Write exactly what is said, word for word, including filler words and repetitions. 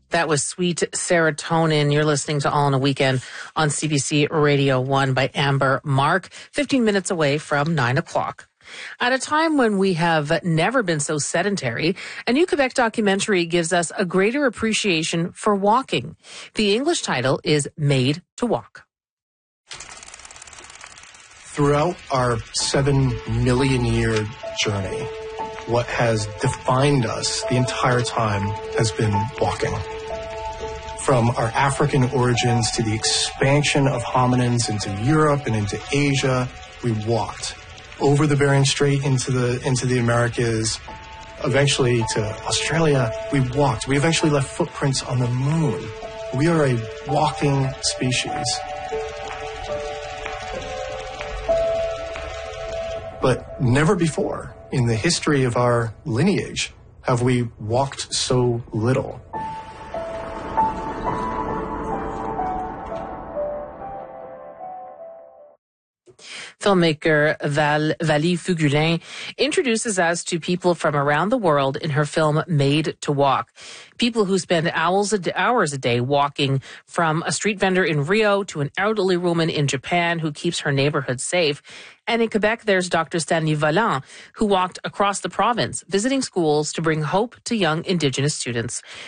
That was Sweet Serotonin. You're listening to All in a Weekend on C B C Radio one by Amber Mark, fifteen minutes away from nine o'clock. At a time when we have never been so sedentary, a new Quebec documentary gives us a greater appreciation for walking. The English title is Made to Walk. Throughout our seven million year journey, what has defined us the entire time has been walking. From our African origins to the expansion of hominins into Europe and into Asia, we walked. Over the Bering Strait into the into the Americas, eventually to Australia, we walked. We eventually left footprints on the moon. We are a walking species. But never before in the history of our lineage have we walked so little. Filmmaker Val, Valie Fugulin introduces us to people from around the world in her film Made to Walk. People who spend hours a, hours a day walking, from a street vendor in Rio to an elderly woman in Japan who keeps her neighborhood safe. And in Quebec, there's Doctor Stanley Volant, who walked across the province, visiting schools to bring hope to young Indigenous students.